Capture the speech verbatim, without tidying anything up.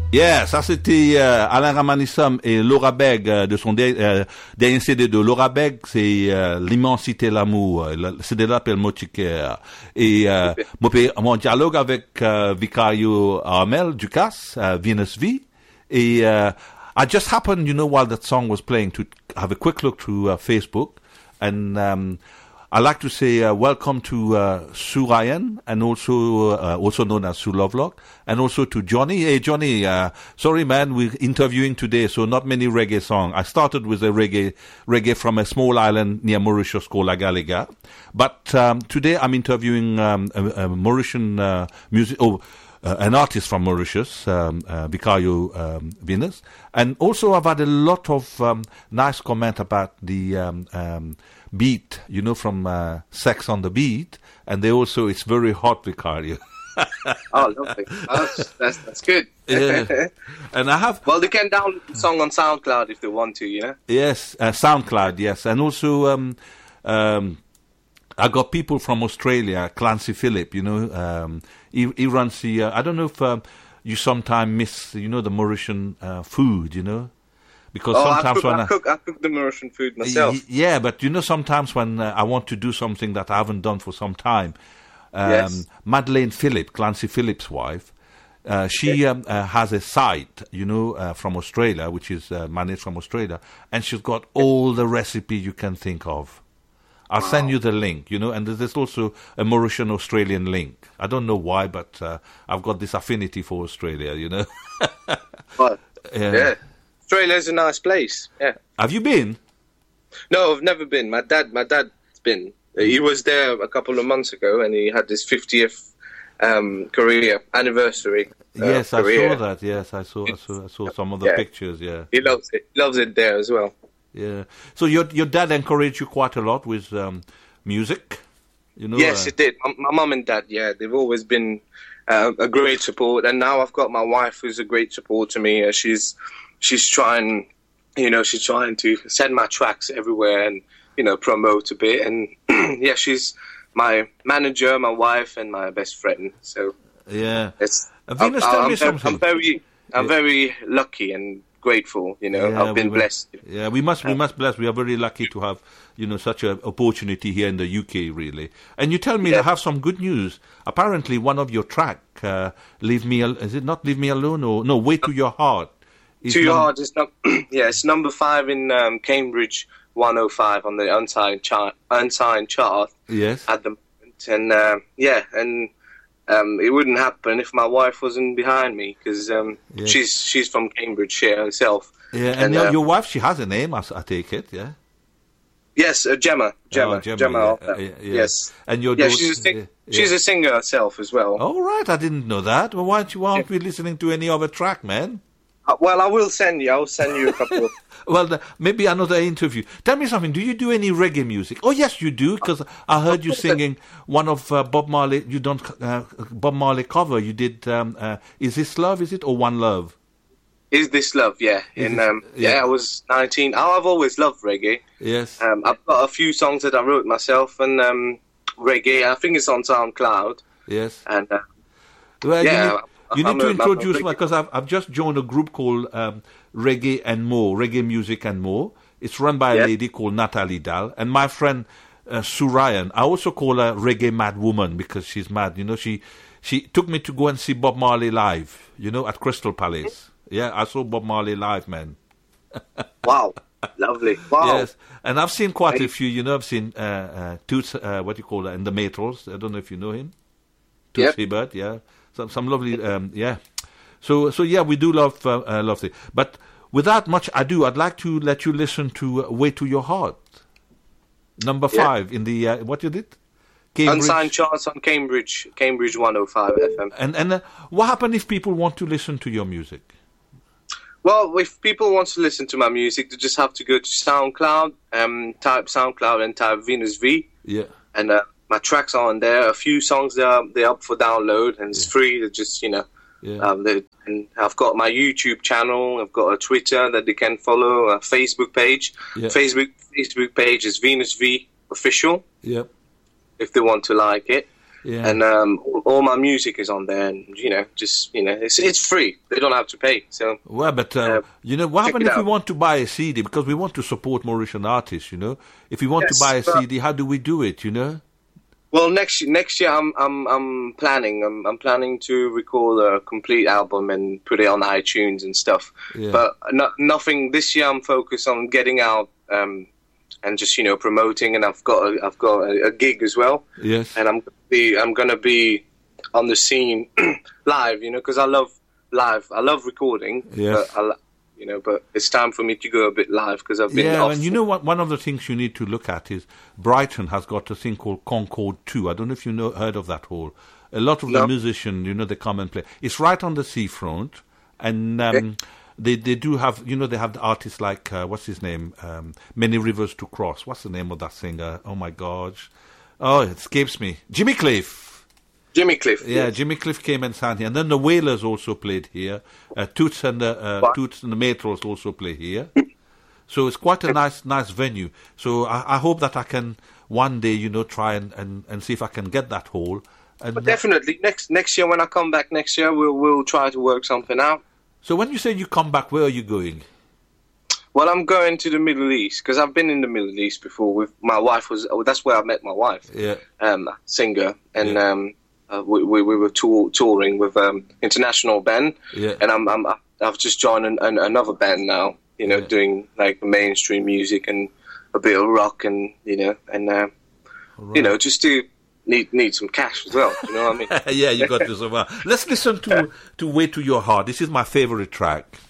Yeah, ça c'était euh, Alain Ramanissam et Laura Beg euh, de son dé, euh, dernier C D de Laura Beg, c'est euh, l'immensité l'amour. Le C D l'appelle Mochiker. Et euh, mon, mon dialogue avec euh, Vicario Armel Ducasse, euh, Venus V. Et uh, I just happened, you know, while that song was playing, to have a quick look through uh, Facebook, and um, I like to say uh, welcome to uh, Sue Ryan, and also uh, also known as Sue Lovelock, and also to Johnny. Hey, Johnny, uh, sorry, man, we're interviewing today, so not many reggae songs. I started with a reggae reggae from a small island near Mauritius called La Galega, but um, today I'm interviewing um, a, a Mauritian uh, music. Oh, Uh, an artist from Mauritius, um, uh, Vicario um, Venus, and also I've had a lot of um, nice comment about the um, um, beat, you know, from uh, Sex on the Beat, and they also, it's very hot, Vicario. Oh, lovely. Oh, that's, that's, that's good. Yeah. And I have... Well, they can download the song on SoundCloud if they want to, you know? Yes, uh, SoundCloud, yes. And also... Um, um, I got people from Australia, Clancy Phillip, you know, um, he, he runs the, uh, I don't know if um, you sometimes miss, you know, the Mauritian uh, food, you know, because oh, sometimes I cook, when I, I cook, I cook the Mauritian food myself. Y- yeah, but you know, sometimes when uh, I want to do something that I haven't done for some time, um, yes. Madeleine Phillip, Clancy Phillip's wife, uh, she okay. um, uh, has a site, you know, uh, from Australia, which is uh, managed from Australia, and she's got all the recipe you can think of. I'll wow. send you the link, you know, and there's also a Mauritian-Australian link. I don't know why, but uh, I've got this affinity for Australia, you know. Well, yeah. yeah. Australia's a nice place, yeah. Have you been? No, I've never been. My dad, my dad's been. He was there a couple of months ago, and he had his fiftieth um, career anniversary. Uh, yes, career. I saw that, yes, I saw, I saw, I saw some of the yeah. pictures, yeah. He loves it. He loves it there as well. Yeah. So your your dad encouraged you quite a lot with um, music, you know? Yes, uh, it did. My, my mum and dad, yeah, they've always been uh, a great support. And now I've got my wife, who's a great support to me. Uh, she's she's trying, you know, she's trying to send my tracks everywhere and, you know, promote a bit. And yeah, she's my manager, my wife, and my best friend. So yeah, it's. Uh, Venus, I'm, tell I'm, me something. I'm very, I'm yeah. very lucky and grateful, you know. Yeah, I've been we, blessed. Yeah, we must we must bless. We are very lucky to have, you know, such an opportunity here in the U K, really. And you tell me yeah. I have some good news. Apparently, one of your track, uh, "Leave Me," Al- is it not "Leave Me Alone" or no? "Way to Your Heart." To Your Heart is not. Yeah, it's number five in um, Cambridge one oh five on the unsigned chart. Unsigned chart. Yes. At the moment, and uh, yeah, and. Um, it wouldn't happen if my wife wasn't behind me, because um, yeah. she's she's from Cambridgeshire herself. Yeah, and, and your, uh, your wife, she has a name, I, I take it, yeah? Yes, uh, Gemma. Gemma. Oh, Gemma, Gemma yeah. uh, Uh, yeah. Yes. And your yeah, daughter, she's, a sing- yeah. she's a singer herself as well. Oh, right, I didn't know that. Well, why aren't you, why aren't we listening to any other track, man? Uh, well, I will send you. I'll send you a couple of... Well, the, maybe another interview. Tell me something. Do you do any reggae music? Oh, yes, you do, because I heard you singing one of uh, Bob Marley. You don't uh, Bob Marley cover. You did. Um, uh, Is This Love? Is it or One Love? Is This Love? Yeah. In this, um, yeah. yeah, I was nineteen. Oh, I've always loved reggae. Yes. Um, I've got a few songs that I wrote myself and um, reggae. I think it's on SoundCloud. Yes. And uh, well, yeah. You need, you need I'm to a, introduce a me, because I've I've just joined a group called um, Reggae and More, Reggae Music and More. It's run by yeah. a lady called Natalie Dahl, and my friend uh, Sue Ryan. I also call her Reggae Mad Woman because she's mad. You know, she she took me to go and see Bob Marley live. You know, at Crystal Palace. Yeah, I saw Bob Marley live, man. Wow, lovely. Wow. Yes, and I've seen quite a few. You know, I've seen uh, uh, Toots, uh, what do you call it, and the Maytals. I don't know if you know him. Toots yep. Hibbert, yeah. Some some lovely, um, yeah. So so yeah, we do love uh, uh, love it. But without much ado, I'd like to let you listen to uh, "Way to Your Heart," number yeah. five in the uh, what you did. Cambridge. Unsigned charts on Cambridge, Cambridge one oh five F M. And and uh, what happens if people want to listen to your music? Well, if people want to listen to my music, they just have to go to SoundCloud, um, type SoundCloud and type Venus V. Yeah. And uh, my tracks are on there. A few songs they are they're up for download, and it's yeah. free. They're just you know. Yeah. Um, and I've got my YouTube channel. I've got a Twitter that they can follow. A Facebook page. Yeah. Facebook Facebook page is Venus V Official. Yep. If they want to like it. Yeah. And um, all my music is on there, and you know, just you know, it's it's free. They don't have to pay. So well, but uh, uh, you know, what happens if we want to buy a C D, because we want to support Mauritian artists? You know, if we want yes, to buy a C D, how do we do it? You know. Well, next next year I'm I'm I'm planning I'm I'm planning to record a complete album and put it on iTunes and stuff. Yeah. But no, nothing this year. I'm focused on getting out. Um, And just you know promoting, and I've got a, I've got a, a gig as well. Yes. And I'm be I'm gonna be on the scene live, you know, because I love live. I love recording. Yes. But I, you know, but it's time for me to go a bit live because I've been. Yeah, off. And you know what? One of the things you need to look at is Brighton has got a thing called Concord Two. I don't know if you know heard of that hall. A lot of no. the musicians, you know, they come and play. It's right on the seafront, and. Um, yeah. They they do have, you know, they have the artists like, uh, what's his name, um, Many Rivers to Cross. What's the name of that singer? Oh, my gosh. Oh, it escapes me. Jimmy Cliff. Jimmy Cliff. Yeah, yes. Jimmy Cliff came and sang here. And then the Wailers also played here. Uh, Toots and the uh, Toots and the Maytals also play here. So it's quite a nice nice venue. So I, I hope that I can one day, you know, try and, and, and see if I can get that hall. And but definitely, next next year when I come back next year, we'll we'll try to work something out. So when you say you come back, where are you going? Well, I'm going to the Middle East because I've been in the Middle East before. With my wife was oh, that's where I met my wife. Yeah. Um, singer, and yeah. um, uh, we, we we were tour, touring with um international band. Yeah. And I'm I'm I've just joined an, an, another band now. You know, yeah. doing like mainstream music and a bit of rock, and you know, and uh, right. you know, just to. Need need some cash as well. You know what I mean? Yeah, you got this as well. Let's listen to to Way to Your Heart. This is my favorite track.